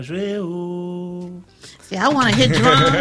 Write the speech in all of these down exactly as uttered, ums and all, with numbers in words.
See, I want to hit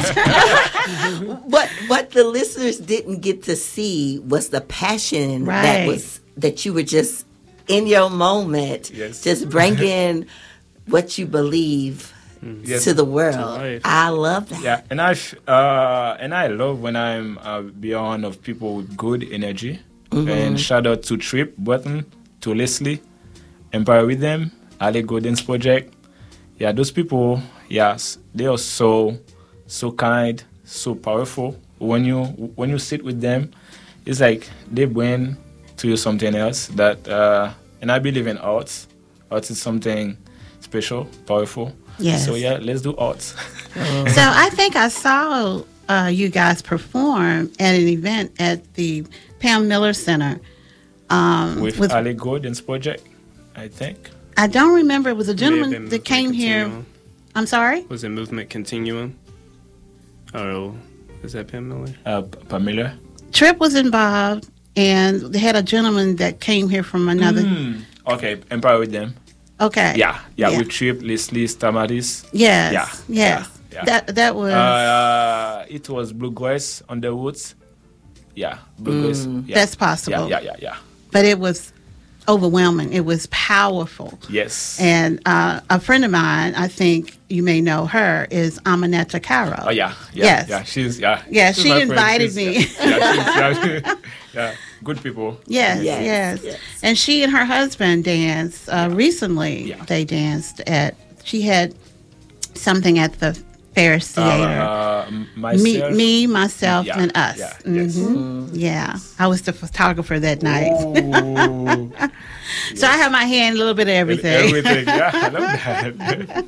drums. What what the listeners didn't get to see was the passion Right. that was that you were just in your moment, Yes. just bringing what you believe Yes. to the world. life. I love that. Yeah, and I f- uh, and I love when I'm uh, beyond of people with good energy. And shout out to Trip Button, to Leslie, Empire with them, Ali Golden's project. Yeah, those people, yes, they are so so kind, so powerful. When you when you sit with them, it's like they bring to you something else that. Uh, and I believe in arts. Arts is something special, powerful. Yes. So yeah, let's do arts. So I think I saw uh, you guys perform at an event at the Pam Miller Center. Um, with, with Ali Golden's project, I think. I don't remember. It was a May have gentleman been that Movement came here. Continuum. I'm sorry? Was it Movement Continuum? Oh, is that Pam Miller? Uh, P- Pamela. Trip was involved, and they had a gentleman that came here from another. Hmm. Okay, Empire with them. Okay. Yeah, yeah, Yeah. with Trip, Leslie, Stamatis. Yes. Yeah, Yes. yeah, yeah. That that was. Uh, it was Bluegrass on the woods. Yeah, Bluegrass. Yeah. That's possible. Yeah, yeah, yeah, yeah. But it was overwhelming. It was powerful. Yes. And uh, a friend of mine, I think you may know her, is Amanetta Caro. Oh yeah, yeah, Yes. yeah. She's yeah. Yeah, she's she my friend. invited She's- me. Yeah, yeah, she's, yeah, yeah, good people. Yes, Yes, yes, yes. And she and her husband danced uh, recently. Yeah. They danced at. She had something at the Ferris Theater. Uh, uh, me, myself. me, myself, Yeah, and us. yeah, Mhm. yes. Yeah, I was the photographer that night. Ooh. So I have my hand in a little bit of everything. Everything. Yeah, I love that.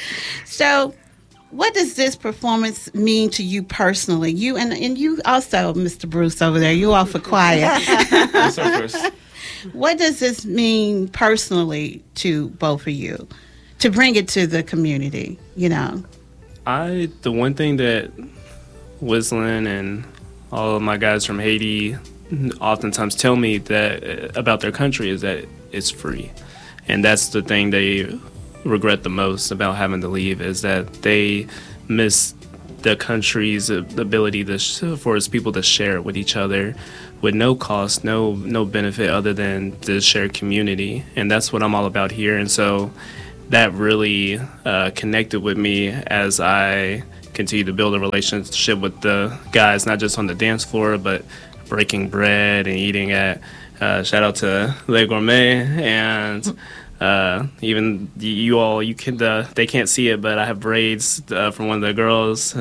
So, what does this performance mean to you personally? You and and you also, Mister Bruce over there. You awful quiet. What's up first? What does this mean personally to both of you? To bring it to the community, you know. I the one thing that Whistling and all of my guys from Haiti oftentimes tell me that uh, about their country is that it's free, and that's the thing they regret the most about having to leave, is that they miss the country's ability to sh- for its people to share with each other with no cost, no no benefit other than to share community, and that's what I'm all about here. And so that really uh, connected with me as I continue to build a relationship with the guys, not just on the dance floor, but breaking bread and eating at, uh, shout out to Le Gourmet, and uh, even y- you all, you can, uh, they can't see it, but I have braids uh, from one of the girls.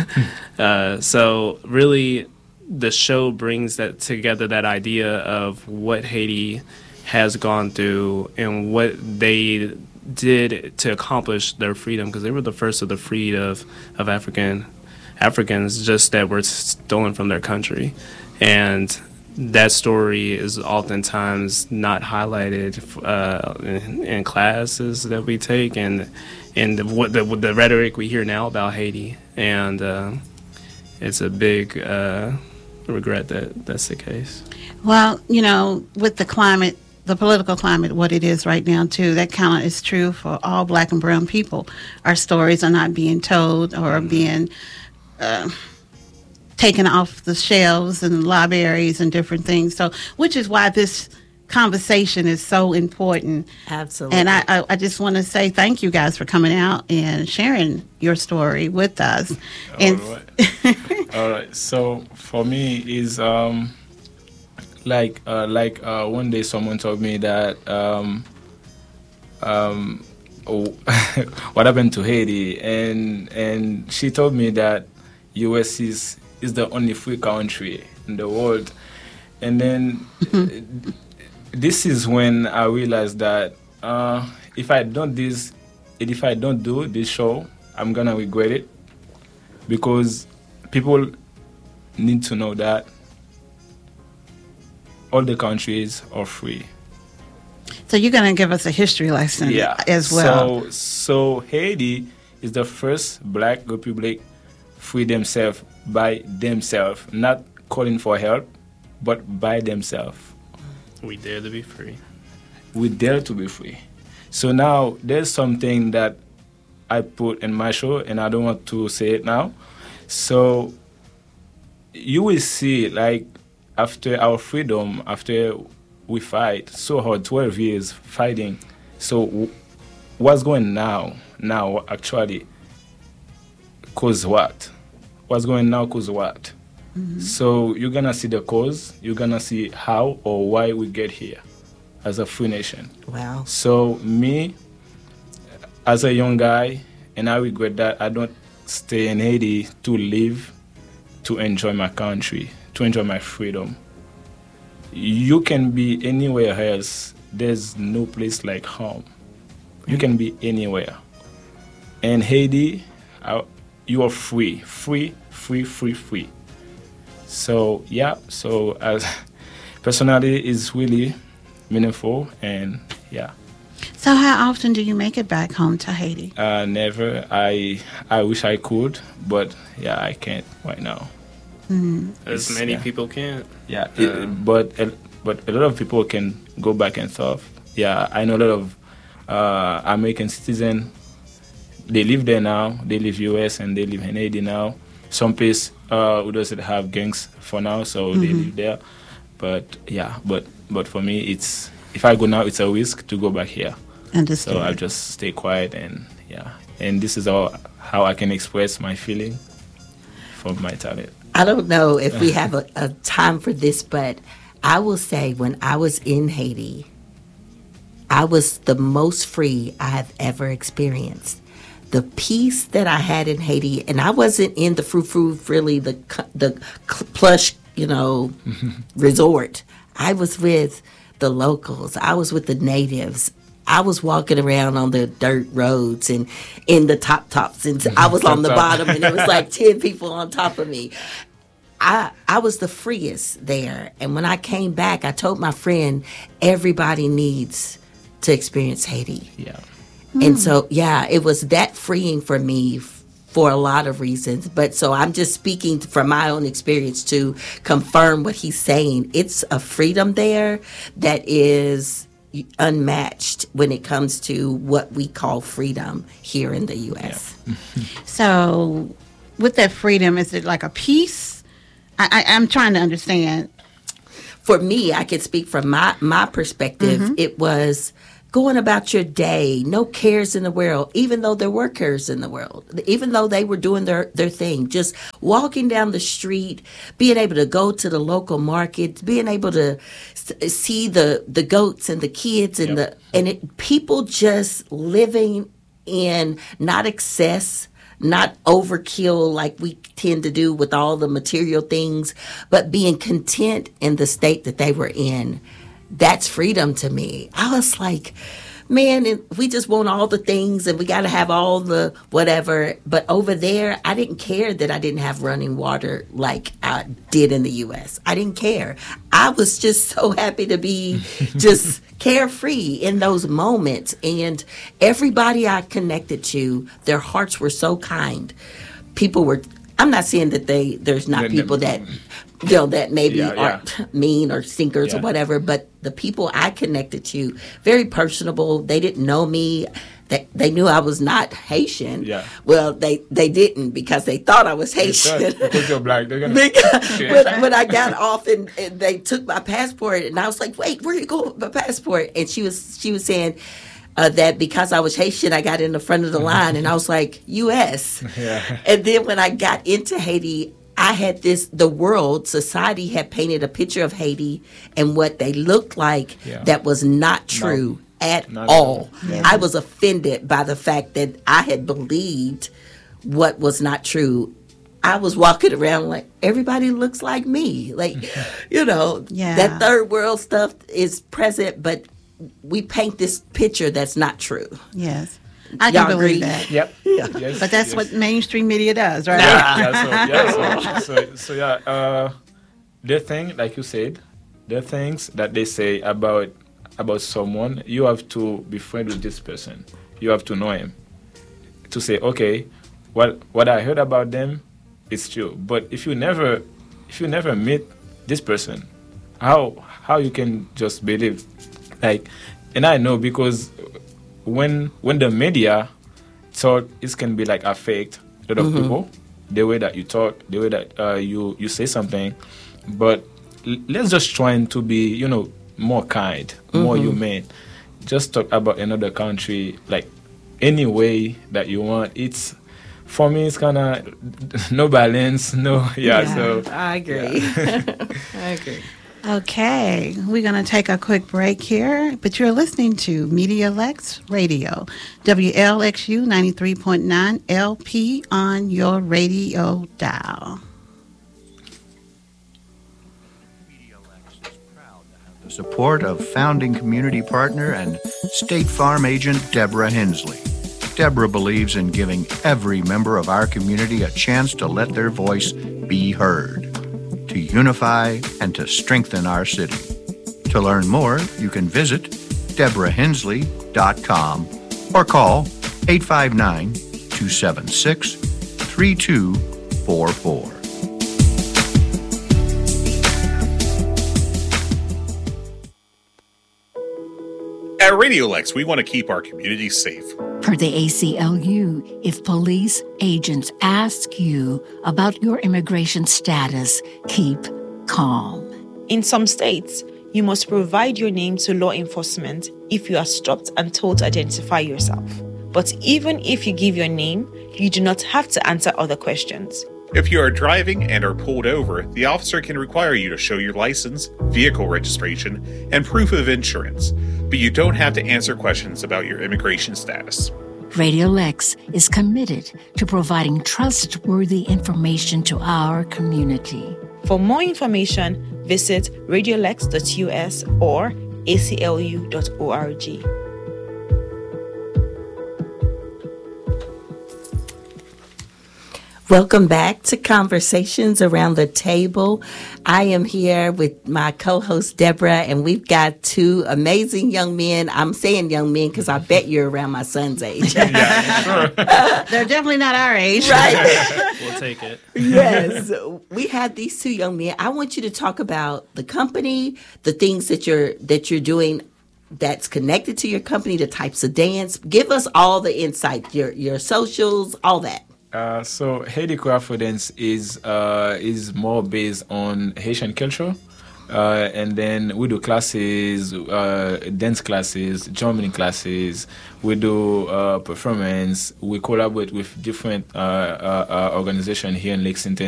uh, so really, the show brings that together, that idea of what Haiti has gone through and what they did to accomplish their freedom, because they were the first of the freed of, of African Africans just that were stolen from their country. And that story is oftentimes not highlighted uh, in, in classes that we take, and and the, what the, what the rhetoric we hear now about Haiti. And uh, it's a big uh, regret that that's the case. Well, you know, with the climate, the political climate, what it is right now, too, that kind of is true for all black and brown people. Our stories are not being told or being uh, taken off the shelves and libraries and different things. So, which is why this conversation is so important. Absolutely. And I, I, I just want to say thank you guys for coming out and sharing your story with us. And All right. All right. So for me is um like uh, like uh, one day someone told me that um um oh, what happened to Haiti, and and she told me that U S is is the only free country in the world, and then this is when I realized that uh, if I don't this if I don't do this show, I'm gonna regret it, because people need to know that all the countries are free. so you're going to give us a history lesson Yeah. as well. So, so Haiti is the first black republic free themselves by themselves, not calling for help, but by themselves. We dare to be free. We dare to be free. So now there's something that I put in my show, and I don't want to say it now. So you will see, like, after our freedom, after we fight so hard, twelve years fighting. So w- what's going now? Now, actually, cause what? What's going now cause what? Mm-hmm. So you're going to see the cause. You're going to see how or why we get here as a free nation. Wow. So me, as a young guy, and I regret that I don't stay in Haiti to live, to enjoy my country, to enjoy my freedom. You can be anywhere else. There's no place like home. You can be anywhere. In Haiti, uh, you are free, free, free, free, free. So yeah, so as personally, it's really meaningful, and yeah. So how often do you make it back home to Haiti? Uh, never. I I wish I could, but yeah, I can't right now. Mm-hmm. As It's- many yeah. people can't. Yeah, it, but a- but a lot of people can go back and stuff. Yeah, I know a lot of uh, American citizens. They live there now. They live U S and they live in Haiti now. Some place uh, who doesn't have gangs for now, so mm-hmm. they live there. But yeah, but but for me, it's if I go now, it's a risk to go back here. Understood. So I'll just stay quiet and yeah. And this is how how I can express my feeling from my talent. I don't know if we have a, a time for this, but I will say when I was in Haiti, I was the most free I have ever experienced. The peace that I had in Haiti, and I wasn't in the frou frou really the cu- the cl- plush, you know, resort. I was with the locals. I was with the natives. I was walking around on the dirt roads and in the top tops, and I was on the bottom, and it was like ten people on top of me. I I was the freest there, and when I came back, I told my friend, everybody needs to experience Haiti. Yeah. And so, yeah, it was that freeing for me f- for a lot of reasons. But so I'm just speaking from my own experience to confirm what he's saying. It's a freedom there that is unmatched when it comes to what we call freedom here in the U S. Yeah. So with that freedom, is it like a peace? I, I, I'm trying to understand. For me, I can speak from my, my perspective. Mm-hmm. It was going about your day, no cares in the world, even though there were cares in the world, even though they were doing their, their thing, just walking down the street, being able to go to the local market, being able to s- see the, the goats and the kids and Yep. the, and it, people just living in not excess, not overkill like we tend to do with all the material things, but being content in the state that they were in. That's freedom to me. I was like, man, and we just want all the things and we got to have all the whatever. But over there, I didn't care that I didn't have running water like I did in the U S. I didn't care. I was just so happy to be just carefree in those moments. And everybody I connected to, their hearts were so kind. People were, I'm not saying that they, there's not people that, you know, that maybe Yeah, yeah. aren't mean or stinkers Yeah. or whatever, but the people I connected to, very personable. They didn't know me. They, they knew I was not Haitian. Yeah. Well, they, they didn't because they thought I was Haitian. Because you're black, they're gonna. Because when, when I got off and, and they took my passport, and I was like, "Wait, where you go with my passport?" And she was she was saying uh, that because I was Haitian, I got in the front of the line, and I was like, U S Yeah. And then when I got into Haiti, I had this, the world, society had painted a picture of Haiti and what they looked like Yeah. that was not true at Not at all. all. Yeah. I was offended by the fact that I had believed what was not true. I was walking around like, everybody looks like me. Like, you know, Yeah. that third world stuff is present, but we paint this picture that's not true. Yes. I Y'all can believe agree? that. Yep. Yes, But that's yes. what mainstream media does, right? Yeah, yeah, so, yeah, so, so, so yeah, uh, the thing, like you said, the things that they say about about someone, you have to be friends with this person. You have to know him. To say, okay, what what I heard about them is true. But if you never if you never meet this person, how how you can just believe? Like, and I know because when when the media thought it can be like affect a lot of mm-hmm. people, the way that you talk, the way that uh, you you say something. But l- let's just try to be, you know, more kind, mm-hmm. more humane. Just talk about another country like any way that you want. It's for me, it's kind of no balance, no, yeah. yeah so I agree. Yeah. I agree. Okay, we're going to take a quick break here, but you're listening to Media Lex Radio, W L X U ninety-three point nine L P on your radio dial. Media Lex is proud to have the support of founding community partner and State Farm agent Deborah Hensley. Deborah believes in giving every member of our community a chance to let their voice be heard, to unify and to strengthen our city. To learn more, you can visit deborah hensley dot com or call eight five nine, two seven six, three two four four. At Radio Lex, we want to keep our community safe. Per the A C L U, if police agents ask you about your immigration status, keep calm. In some states, you must provide your name to law enforcement if you are stopped and told to identify yourself. But even if you give your name, you do not have to answer other questions. If you are driving and are pulled over, the officer can require you to show your license, vehicle registration, and proof of insurance, but you don't have to answer questions about your immigration status. Radio Lex is committed to providing trustworthy information to our community. For more information, visit radio lex dot U S or A C L U dot org. Welcome back to Conversations Around the Table. I am here with my co-host Deborah, and we've got two amazing young men. I'm saying young men because I bet you're around my son's age. Yeah, sure. They're definitely not our age. Right. We'll take it. Yes. We had these two young men. I want you to talk about the company, the things that you're that you're doing that's connected to your company, the types of dance. Give us all the insight, your your socials, all that. Uh, so Haiti Afro Dance is uh, is more based on Haitian culture, uh, and then we do classes, uh, dance classes, drumming classes. We do uh, performance. We collaborate with different uh, uh, uh, organizations here in Lexington